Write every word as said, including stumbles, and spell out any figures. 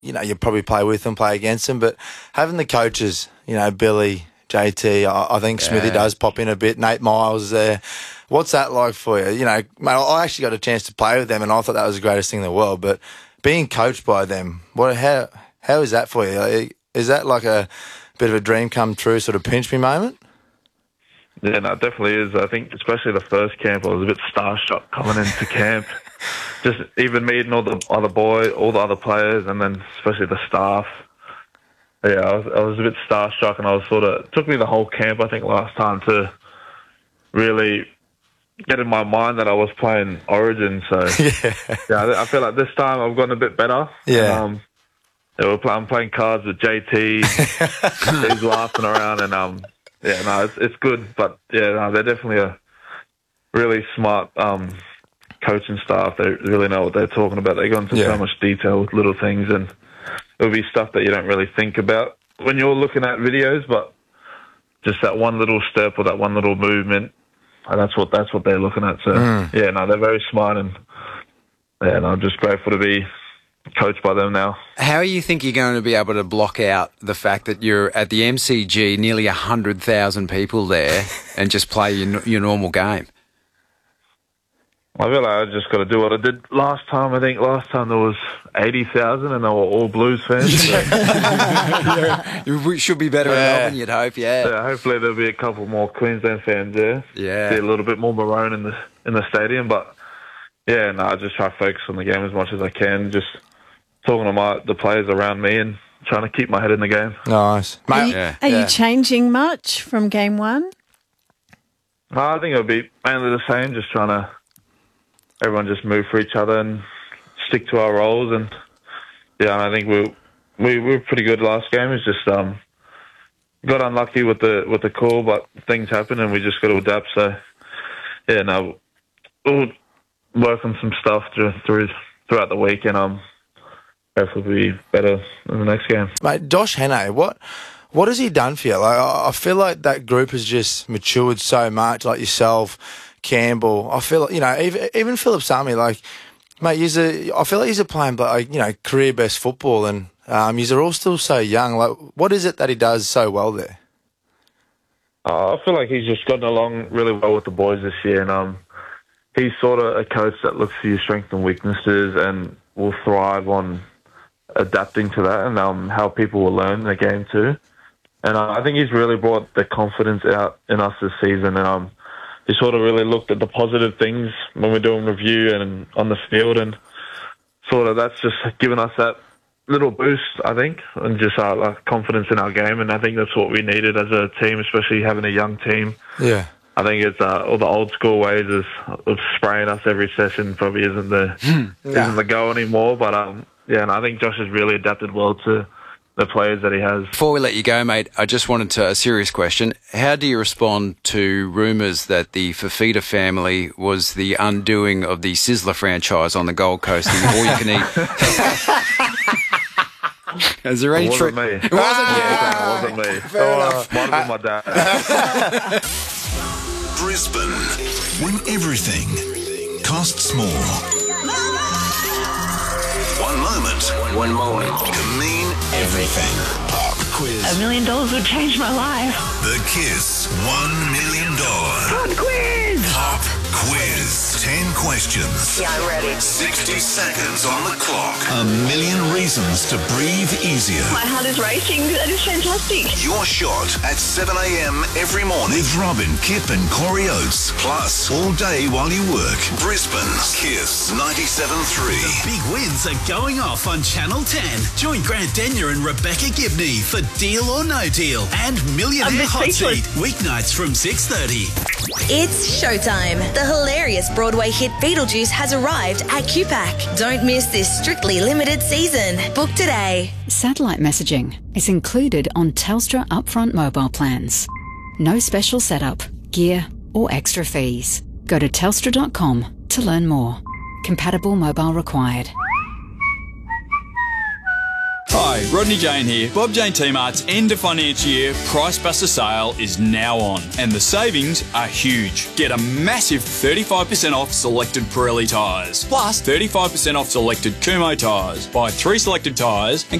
you know, you probably play with them, play against them, but having the coaches, you know, Billy, J T, I, I think yeah. Smithy does pop in a bit. Nate Miles is there. What's that like for you? You know, mate, I actually got a chance to play with them, and I thought that was the greatest thing in the world. But being coached by them, what? How how is that for you? Like, is that like a bit of a dream come true, sort of pinch me moment? Yeah, no, it definitely is. I think especially the first camp, I was a bit starstruck coming into camp. Just even meeting all the other boys, all the other players, and then especially the staff. Yeah, I was, I was a bit starstruck, and I was sort of, it took me the whole camp, I think, last time to really get in my mind that I was playing Origin. So, yeah, yeah I feel like this time I've gotten a bit better. Yeah. Um, yeah we're play, I'm playing cards with J T. He's laughing around, and um, yeah, no, it's, it's good. But, yeah, no, they're definitely a really smart um, coaching staff. They really know what they're talking about. They go into Yeah. so much detail with little things, and it'll be stuff that you don't really think about when you're looking at videos, but just that one little step or that one little movement, and that's what that's what they're looking at. So, Mm. yeah, no, they're very smart, and, yeah, and I'm just grateful to be coached by them now. How do you think you're going to be able to block out the fact that you're at the M C G, nearly one hundred thousand people there, and just play your, your normal game? I feel like I just got to do what I did last time. I think last time there was eighty thousand and they were all Blues fans. So, You should be better Yeah. at Melbourne, you'd hope, yeah. yeah, hopefully there'll be a couple more Queensland fans there. Yeah. See a little bit more maroon in the in the stadium, but yeah, no, I just try to focus on the game as much as I can. Just talking to my the players around me and trying to keep my head in the game. Nice, Are, mate. you, Yeah. are Yeah. you changing much from game one? No, I think it'll be mainly the same. Just trying to everyone just move for each other and stick to our roles. And yeah, I think we we we were pretty good last game. It's just um got unlucky with the with the call, but things happen and we just got to adapt. So yeah, no, we'll work on some stuff through, through throughout the week, and um hopefully be better in the next game. Mate, Josh Hannay, what what has he done for you? Like, I I feel like that group has just matured so much. Like yourself, Campbell. I feel like, you know, even even Philip Sami. Like, mate, he's a. I feel like he's a playing, but like, you know, career best football, and um, he's all still so young. Like, what is it that he does so well there? Uh, I feel like he's just gotten along really well with the boys this year, and um, he's sort of a coach that looks for your strengths and weaknesses, and will thrive on adapting to that, and um, how people will learn the game too. And uh, I think he's really brought the confidence out in us this season, and um, he sort of really looked at the positive things when we're doing review and on the field, and sort of that's just given us that little boost, I think, and just our like, confidence in our game. And I think that's what we needed as a team, especially having a young team. Yeah. I think it's uh, all the old school ways of, of spraying us every session probably isn't the isn't the go anymore. But um, yeah, and I think Josh has really adapted well to the players that he has. Before we let you go, mate, I just wanted to, a serious question. How do you respond to rumours that the Fafita family was the undoing of the Sizzler franchise on the Gold Coast and all you can eat? Is there any It wasn't truth? me. It wasn't you. It wasn't me. Fair enough. Might have been my dad. Brisbane, when everything costs more. One moment, one moment can mean everything. Pop quiz. A million dollars would change my life. The Kiss One Million Dollar Pop quiz! Pop Quiz. Ten questions. Yeah, I'm ready. Sixty seconds on the clock. A million reasons to breathe easier. My heart is racing. That is fantastic. Your shot at seven a.m. every morning with Robin, Kip and Corey Oates. Plus, all day while you work. Brisbane's Kiss ninety-seven point three. Big wins are going off on Channel ten. Join Grant Denyer and Rebecca Gibney for Deal or No Deal and Millionaire I'm Hot speechless. Seat. Weeknights from six thirty. It's showtime. The hilarious Broadway hit Beetlejuice has arrived at Q PAC. Don't miss this strictly limited season. Book today. Satellite messaging is included on Telstra upfront mobile plans. No special setup, gear or extra fees. Go to telstra dot com to learn more. Compatible mobile required. Hi, Rodney Jane here. Bob Jane T-Mart's end of financial year Price Buster sale is now on, and the savings are huge. Get a massive thirty-five percent off selected Pirelli tyres, plus thirty-five percent off selected Kumho tyres. Buy three selected tyres and